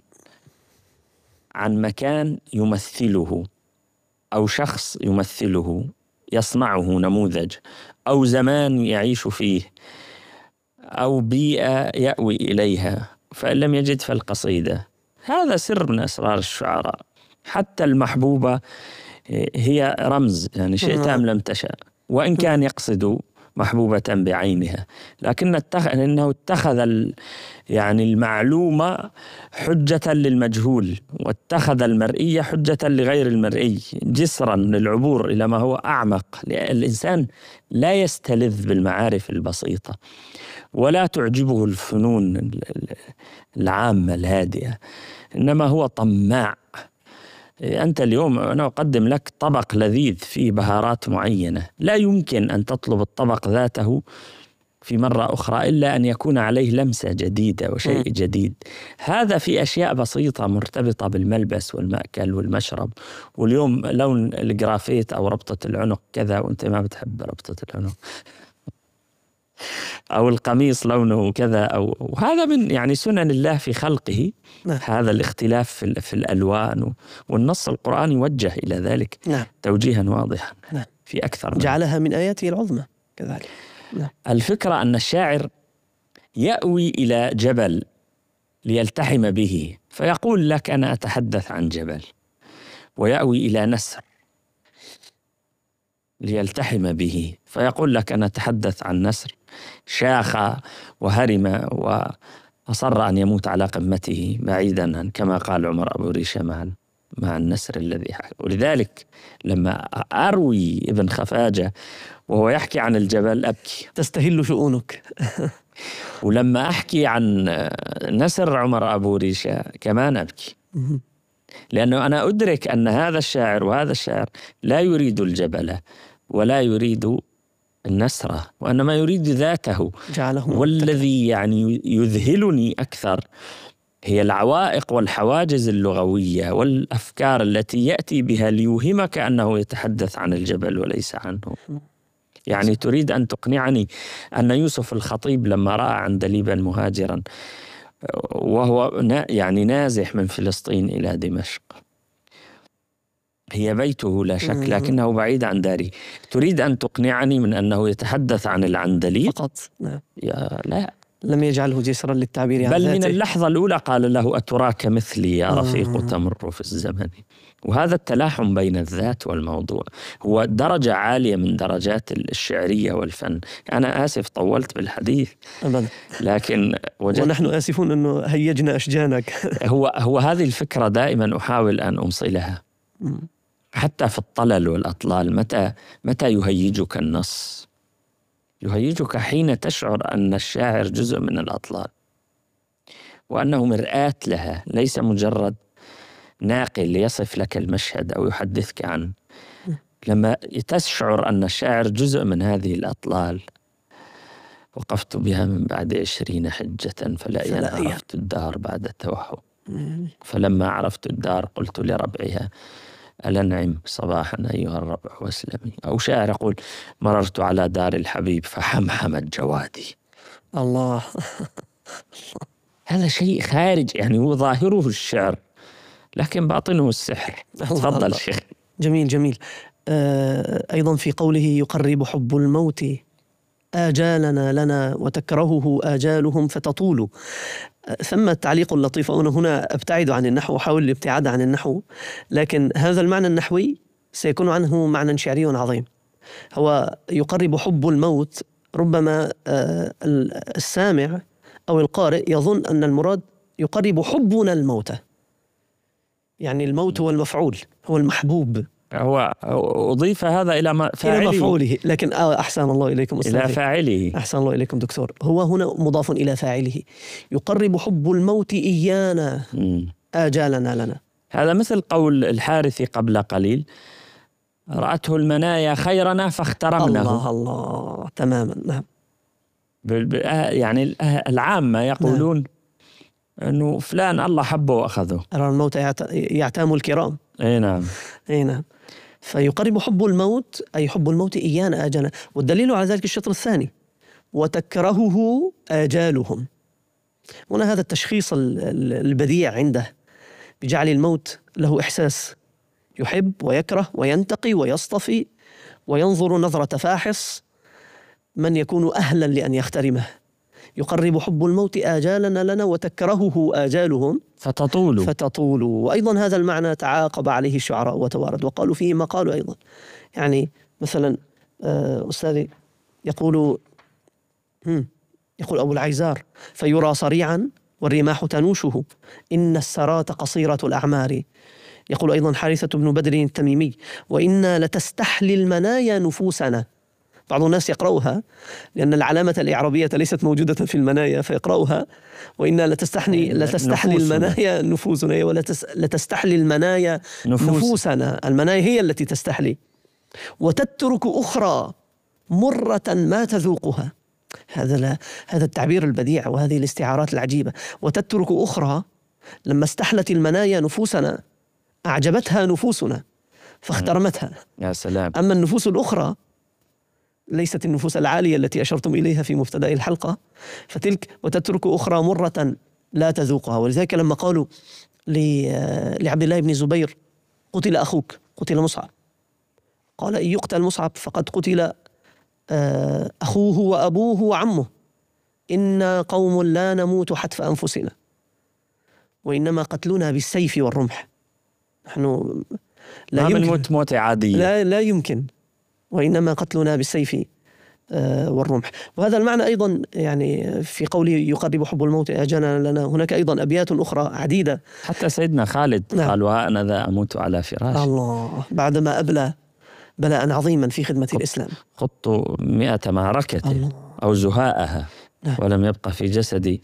عن مكان يمثله، أو شخص يمثله، يصنعه نموذج، أو زمان يعيش فيه، أو بيئة يأوي إليها. فإن لم يجد فالقصيدة. هذا سر من أسرار الشعراء. حتى المحبوبة هي رمز، يعني شئت أم لم تشاء، وإن كان يقصد محبوبة بعينها، لكن إنه اتخذ يعني المعلومة حجة للمجهول، واتخذ المرئية حجة لغير المرئي، جسرا للعبور إلى ما هو أعمق. الإنسان لا يستلذ بالمعارف البسيطة، ولا تعجبه الفنون العامة الهادئة، إنما هو طماع. أنت اليوم أنا أقدم لك طبق لذيذ فيه بهارات معينة، لا يمكن أن تطلب الطبق ذاته في مرة أخرى إلا أن يكون عليه لمسة جديدة وشيء جديد. هذا في أشياء بسيطة مرتبطة بالملبس والمأكل والمشرب. واليوم لون الجرافيت أو ربطة العنق كذا، وأنت ما بتحب ربطة العنق، أو القميص لونه كذا، أو هذا من يعني سنن الله في خلقه. هذا الاختلاف في الألوان، والنص القرآني وجه إلى ذلك توجيها واضحا في أكثر من جعلها من آياته العظمى كذلك. الفكرة أن الشاعر يأوي إلى جبل ليلتحم به، فيقول لك أنا أتحدث عن جبل، ويأوي إلى نسر ليلتحم به، فيقول لك أنا أتحدث عن نسر، شاخ وهرم وأصر أن يموت على قمته بعيدا عن، كما قال عمر أبو ريشة مع النسر الذي حكى. ولذلك لما أروي ابن خفاجة وهو يحكي عن الجبل أبكي، تستهل شؤونك. ولما أحكي عن نسر عمر أبو ريشة كمان أبكي، لأنه أنا أدرك أن هذا الشاعر وهذا الشاعر لا يريد الجبل ولا يريد النسرة، وأنما يريد ذاته. والذي يعني يذهلني أكثر هي العوائق والحواجز اللغوية والأفكار التي يأتي بها ليوهمك أنه يتحدث عن الجبل وليس عنه. يعني تريد أن تقنعني أن يوسف الخطيب لما رأى عندليبا مهاجرا وهو يعني نازح من فلسطين إلى دمشق، هي بيته لا شك لكنه بعيد عن داره، تريد أن تقنعني من أنه يتحدث عن العندليب فقط؟ يا لا، لم يجعله جسرا للتعبير عن بل ذاته. من اللحظة الأولى قال له أتراك مثلي يا رفيق تمر في الزمن. وهذا التلاحم بين الذات والموضوع هو درجة عالية من درجات الشعرية والفن. أنا آسف طولت بالحديث أبدا، لكن ونحن آسفون أنه هيجنا أشجانك. هو هذه الفكرة دائما أحاول أن أمصلها حتى في الطلل والأطلال. متى يهيجك النص؟ يهيجك حين تشعر أن الشاعر جزء من الأطلال وأنه مرآة لها، ليس مجرد ناقل ليصف لك المشهد أو يحدثك عنه. لما تشعر أن الشاعر جزء من هذه الأطلال. وقفت بها من بعد 20 حجة فلأين عرفت الدار بعد التوحد، فلما عرفت الدار قلت لربعها ألنعم صباحا أيها الربع واسلمي. أو شاعر يقول مررت على دار الحبيب فحمحمت جوادي. الله. هذا شيء خارج، يعني هو ظاهره الشعر لكن باطنه السحر. تفضل شيخ. جميل جميل. أيضا في قوله يقرب حب الموت آجالنا لنا وتكرهه آجالهم فتطول. ثم تعليق لطيف، أنا هنا أبتعد عن النحو وأحاول الابتعاد عن النحو، لكن هذا المعنى النحوي سيكون عنه معنى شعري عظيم. هو يقرب حب الموت، ربما السامع أو القارئ يظن أن المراد يقرب حبنا الموت، يعني الموت هو المفعول، هو المحبوب، هو أضيف هذا إلى مفعوله، لكن أحسن الله إليكم أستاذ، إلى فاعله. أحسن الله إليكم دكتور. هو هنا مضاف إلى فاعله، يقرب حب الموت إيانا آجالنا لنا. هذا مثل قول الحارثي قبل قليل رأته المنايا خيرنا فاخترمناه. الله تماما. نعم. يعني العامة يقولون نعم. أنه فلان الله حبه وأخذه. أرى الموت يعتام الكرام. أي نعم. أي نعم. فيقرب حب الموت أي حب الموت إيانا آجالنا. والدليل على ذلك الشطر الثاني وتكرهه آجالهم. هنا هذا التشخيص البديع عنده بجعل الموت له إحساس، يحب ويكره وينتقي ويصطفي وينظر نظرة فاحص من يكون أهلا لأن يخترمه. يقرب حب الموت آجالنا لنا وتكرهه آجالهم فتطول. وأيضا هذا المعنى تعاقب عليه الشعراء وتوارد وقالوا فيه ما قالوا أيضا. يعني مثلا أستاذي يقول أبو العيزار فيرى صريعا والرماح تنوشه إن السرات قصيرة الأعمار. يقول أيضا حارثة بن بدر التميمي وإنا لتستحلي المنايا نفوسنا. بعض الناس يقرأها لأن العلامة الإعرابية ليست موجودة في المنايا فيقرأها وإنا لتستحلي المنايا نفوسنا، ولتستحلي المنايا نفوسنا. المنايا هي التي تستحلي. وتترك أخرى مرة ما تذوقها. هذا التعبير البديع وهذه الاستعارات العجيبة. وتترك أخرى، لما استحلت المنايا نفوسنا أعجبتها نفوسنا فاخترمتها. يا سلام. أما النفوس الأخرى ليست النفوس العالية التي أشرتم إليها في مبتدأ الحلقة، فتلك وتترك أخرى مرة لا تذوقها. ولذلك لما قالوا لعبد الله بن زبير قتل أخوك، قتل مصعب، قال إن يقتل مصعب فقد قتل أخوه وأبوه وعمه، إنا قوم لا نموت حتف أنفسنا وإنما قتلنا بالسيف والرمح. نحن لا يمكن موت عادية، لا يمكن، وإنما قتلنا بالسيف والرمح. وهذا المعنى أيضا يعني في قوله يقرب حب الموت أجالا لنا، هناك أيضا أبيات أخرى عديدة. حتى سيدنا خالد قال وأنا ذا أموت على فراشي. الله، بعدما أبلى بلاء عظيما في خدمة الإسلام. خضت 100 معركة أو زهاءها ولم يبقى في جسدي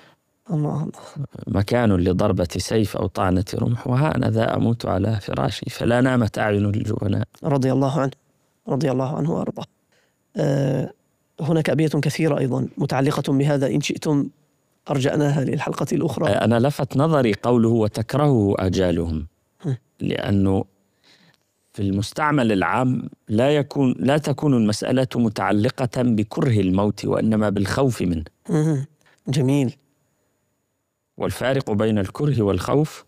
مكان لضربة سيف أو طعنة رمح، وها أنا ذا أموت على فراشي فلا نامت أعين الجبناء. رضي الله عنه، رضي الله عنه وأرضاه. هناك أبيات كثيرة أيضا متعلقة بهذا، إن شئتم أرجعناها للحلقة الأخرى. أنا لفت نظري قوله وتكرهه آجالهم، لأنه في المستعمل العام لا تكون المسألة متعلقة بكره الموت وإنما بالخوف منه. جميل. والفارق بين الكره والخوف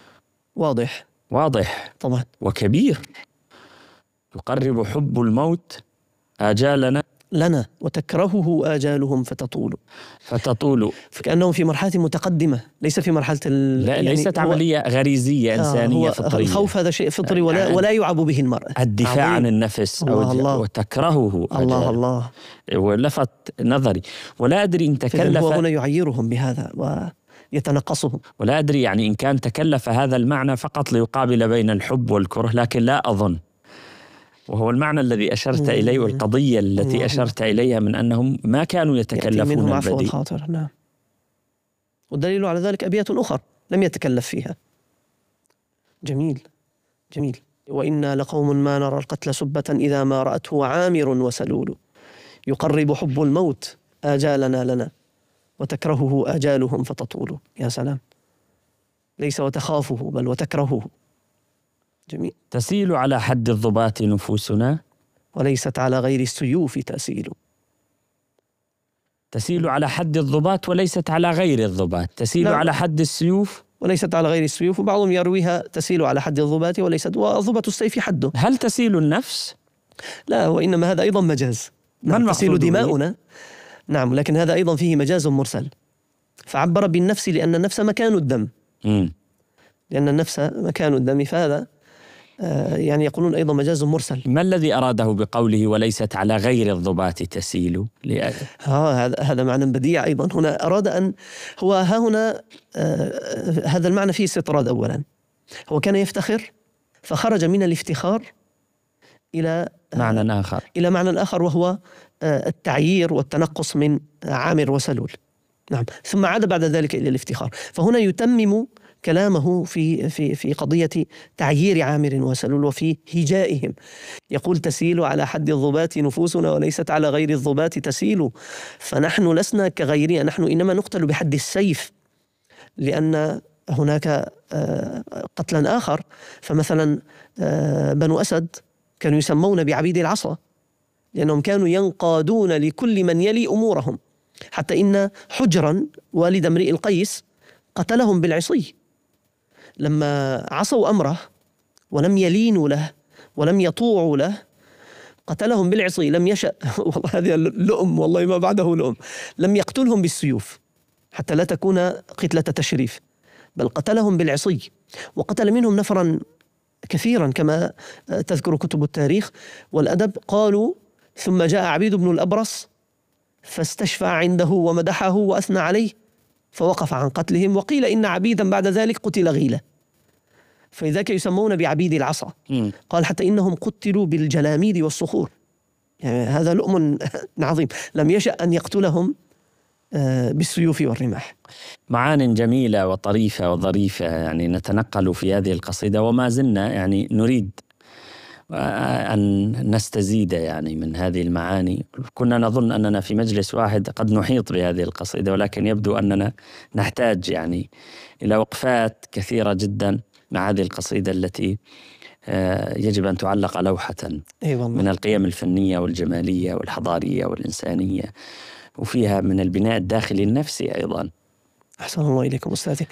واضح طبعا وكبير. يقرب حب الموت آجالنا لنا وتكرهه آجالهم فتطول. فكأنهم في مرحلة متقدمة، ليس في مرحلة يعني ليست عملية غريزية إنسانية فطرية. الخوف هذا شيء فطري ولا يعب به المرء. الدفاع عن النفس وتكرهه الله ولفت نظري، ولا أدري إن تكلف. هو هنا يعيرهم بهذا ويتنقصهم، ولا أدري يعني إن كان تكلف هذا المعنى فقط ليقابل بين الحب والكره، لكن لا أظن. وهو المعنى الذي أشرت إليه والقضية التي أشرت إليها من أنهم ما كانوا يتكلفون البديع. الخاطر. نعم. والدليل على ذلك أبيات أخرى لم يتكلف فيها. جميل. وإنا لقوم ما نرى القتل سبة إذا ما رأته عامر وسلول. يقرب حب الموت آجالنا لنا وتكرهه آجالهم فتطول. يا سلام، ليس وتخافه بل وتكرهه. جميل. تسيل على حد الضباط نفوسنا وليست على غير السيوف تسيل. تسيل على حد الضباط وليست على غير الضباط. تسيل على حد السيوف وليست على غير السيوف، وبعضهم يرويها تسيل على حد الضباط وليست، وضبط السيف حده. هل تسيل النفس؟ لا، وإنما هذا أيضا مجاز. تسيل دماؤنا. نعم، لكن هذا أيضا فيه مجاز مرسل، فعبر بالنفس لأن النفس مكان الدم. لأن النفس مكان الدم، فهذا يعني يقولون أيضا مجاز مرسل. ما الذي أراده بقوله وليست على غير الضباط تسيل؟ هذا معنى بديع أيضا. هنا أراد أن هنا هذا المعنى فيه استطراد. أولا هو كان يفتخر فخرج من الافتخار إلى معنى آخر، وهو التعيير والتنقص من عامر وسلول. نعم. ثم عاد بعد ذلك إلى الافتخار، فهنا يتمم كلامه في قضية تعيير عامر وسلول وفي هجائهم. يقول تسيل على حد الضباط نفوسنا وليست على غير الضباط تسيل. فنحن لسنا كغيرنا، نحن إنما نقتل بحد السيف، لأن هناك قتلا آخر. فمثلا بنو أسد كانوا يسمون بعبيد العصا، لأنهم كانوا ينقادون لكل من يلي أمورهم، حتى إن حجرا والد امرئ القيس قتلهم بالعصي لما عصوا أمره ولم يلينوا له ولم يطوعوا له، قتلهم بالعصي. لم يشأ والله هذه اللؤم، والله ما بعده لؤم. لم يقتلهم بالسيوف حتى لا تكون قتلة تشريف، بل قتلهم بالعصي. وقتل منهم نفرا كثيرا كما تذكر كتب التاريخ والأدب. قالوا ثم جاء عبيد بن الأبرص فاستشفى عنده ومدحه وأثنى عليه فوقف عن قتلهم، وقيل إن عبيدا بعد ذلك قتل غيلة، فلذلك يسمون بعبيد العصا. قال حتى إنهم قتلوا بالجلاميد والصخور. يعني هذا لؤم عظيم، لم يشأ أن يقتلهم بالسيوف والرماح. معان جميلة وطريفة وظريفة يعني نتنقل في هذه القصيدة، وما زلنا يعني نريد أن نستزيد يعني من هذه المعاني. كنا نظن أننا في مجلس واحد قد نحيط بهذه القصيدة، ولكن يبدو أننا نحتاج يعني إلى وقفات كثيرة جدا مع هذه القصيدة التي يجب أن تعلق لوحة من القيم الفنية والجمالية والحضارية والإنسانية، وفيها من البناء الداخلي النفسي أيضا. أحسن الله إليكم أستاذي.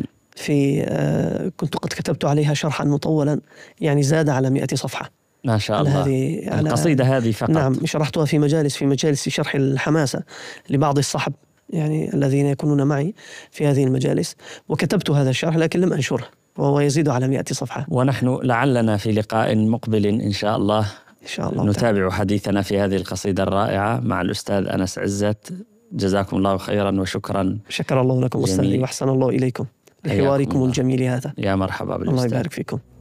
كنت قد كتبت عليها شرحا مطولا يعني زاد على 100 صفحة ما شاء الله. القصيدة هذه فقط. نعم، شرحتها في مجالس شرح الحماسة لبعض الصحب يعني الذين يكونون معي في هذه المجالس، وكتبت هذا الشرح لكن لم أنشره، وهو يزيد على 100 صفحة. ونحن لعلنا في لقاء مقبل إن شاء الله إن شاء الله. نتابع حديثنا في هذه القصيدة الرائعة مع الأستاذ أنس عزت. جزاكم الله خيرا وشكرا. شكر الله لكم أستاذي وأحسن الله إليكم لحواركم الجميل هذا. يا مرحبا بالأستاذ. الله يبارك فيكم.